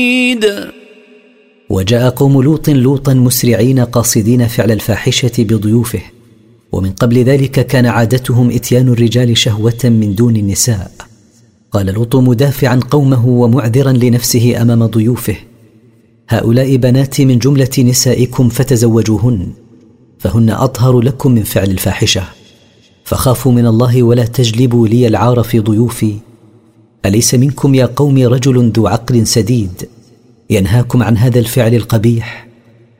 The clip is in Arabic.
وجاء قوم لوطا مسرعين قاصدين فعل الفاحشة بضيوفه، ومن قبل ذلك كان عادتهم إتيان الرجال شهوة من دون النساء. قال لوط مدافعا قومه ومعذرا لنفسه أمام ضيوفه: هؤلاء بناتي من جملة نسائكم فتزوجوهن، فهن أطهر لكم من فعل الفاحشة، فخافوا من الله ولا تجلبوا لي العار في ضيوفي. أليس منكم يا قوم رجل ذو عقل سديد ينهاكم عن هذا الفعل القبيح؟